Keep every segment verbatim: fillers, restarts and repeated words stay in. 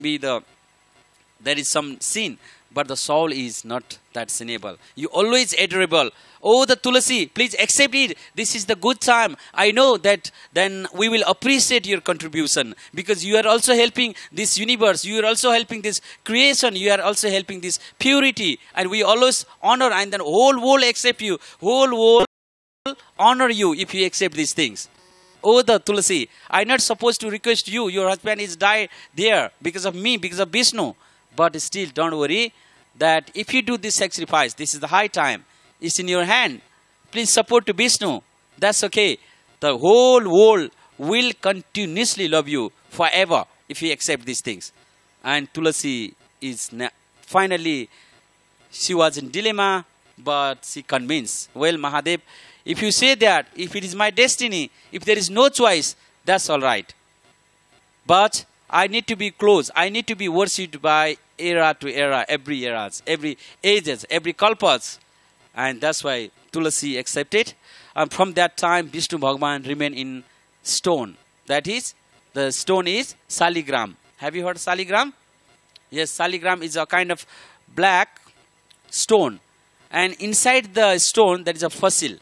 be the, there is some sin, but the soul is not that sinnable. You always adorable. Oh, the Tulasi, please accept it. This is the good time. I know that then we will appreciate your contribution because you are also helping this universe. You are also helping this creation. You are also helping this purity. And we always honor, and then whole world accept you. Whole world honor you if you accept these things. Oh, the Tulasi, I'm not supposed to request you. Your husband is died there because of me, because of Vishnu. But still, don't worry that if you do this sacrifice, this is the high time. It's in your hand. Please support to Vishnu. That's okay. The whole world will continuously love you forever if you accept these things. And Tulasi is finally, she was in dilemma, but she convinced. Well, Mahadev, if you say that, if it is my destiny, if there is no choice, that's all right. But I need to be close. I need to be worshipped by era to era, every eras, every ages, every kalpas. And that's why Tulasi accepted. And from that time, Vishnu Bhagavan remained in stone. That is, the stone is saligram. Have you heard saligram? Yes, saligram is a kind of black stone. And inside the stone, there is a fossil.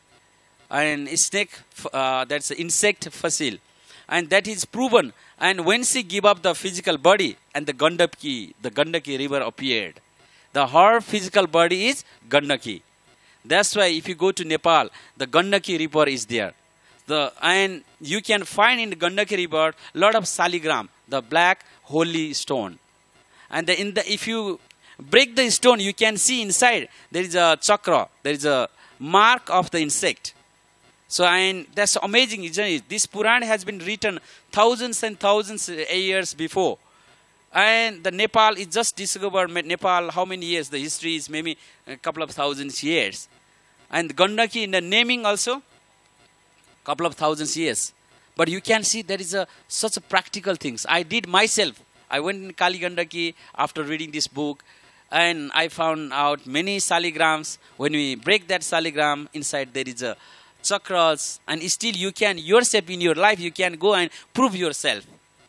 And snake, uh, that's an insect fossil. And that is proven. And when she gave up the physical body, and the Gandaki, the Gandaki river appeared. The her physical body is Gandaki. That's why if you go to Nepal, the Gandaki river is there. The and you can find in the Gandaki river a lot of saligram, the black holy stone. And the, in the if you break the stone, you can see inside there is a chakra, there is a mark of the insect. So, and that's amazing, isn't it? This Purana has been written thousands and thousands of years before. And the Nepal is just discovered. Nepal, how many years? The history is maybe a couple of thousands years. And Gandaki in the naming also, couple of thousands years. But you can see there is a such a practical things. I did myself. I went in Kali Gandaki after reading this book. And I found out many saligrams. When we break that saligram, inside there is a chakras, and still you can yourself in your life, you can go and prove yourself.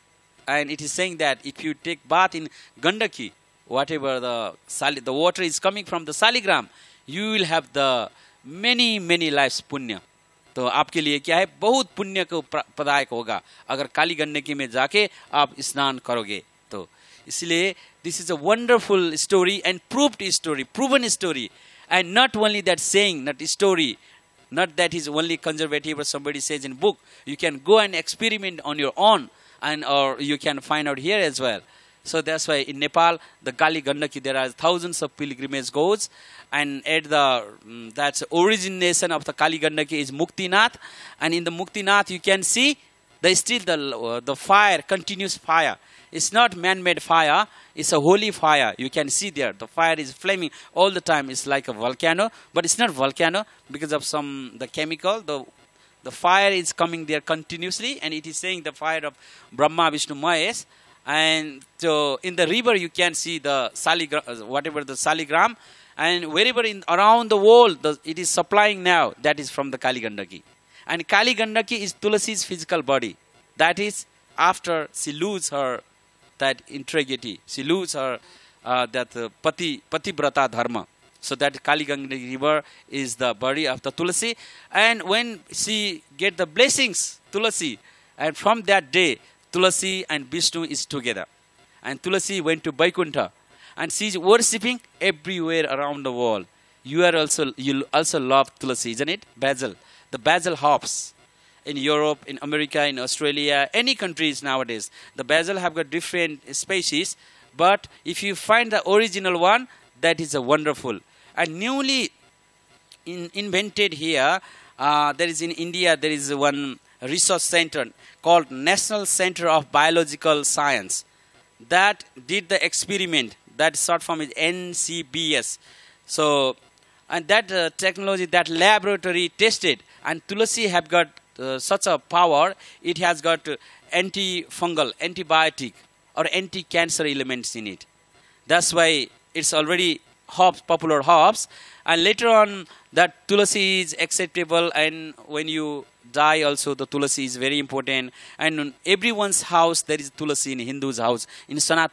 And it is saying that if you take bath in Gandaki, whatever the sali, the water is coming from the saligram, you will have the many many lives punya. तो आपके लिए क्या है, बहुत पुण्य को प्रदायक होगा अगर काली गंडकी में जाके आप स्नान करोगे तो. इसलिए this is a wonderful story and proved story, proven story, and not only that saying, not story. Not that is only conservative or somebody says in book. You can go and experiment on your own, and or you can find out here as well. So that's why in Nepal, the Kali Gandaki, there are thousands of pilgrimage goes, and at the um, that's origination of the Kali Gandaki is Muktinath, and in the Muktinath you can see there is still the uh, the fire, continuous fire. It's not man-made fire. It's a holy fire. You can see there. The fire is flaming all the time. It's like a volcano. But it's not volcano because of some, the chemical. The, the fire is coming there continuously. And it is saying the fire of Brahma, Vishnu, Mahesh. And so in the river you can see the saligram, whatever the saligram. And wherever in around the world the, it is supplying now, that is from the Kali Gandaki. And Kali Gandaki is Tulasi's physical body. That is after she loses her that integrity, she loses her uh, that uh, pati pativrata dharma. So that Kali Gandaki river is the body of the Tulasi, and when she get the blessings, Tulasi, and from that day Tulasi and Vishnu is together, and Tulasi went to Vaikuntha, and she is worshipping everywhere around the world. You are also you also love Tulasi, isn't it? Basil, the basil hops. In Europe, in America, in Australia, any countries nowadays, the basil have got different species. But if you find the original one, that is a wonderful. And newly in, invented here, uh, there is in India, there is one research center called National Center of Biological Science that did the experiment. That short form is N C B S. So, and that uh, technology, that laboratory tested, and Tulasi have got Uh, such a power, it has got uh, antifungal, antibiotic or anti-cancer elements in it. That's why it's already herbs, popular herbs. And later on that Tulasi is acceptable, and when you die also the Tulasi is very important. And in everyone's house there is Tulasi, in Hindu's house, in Sanatana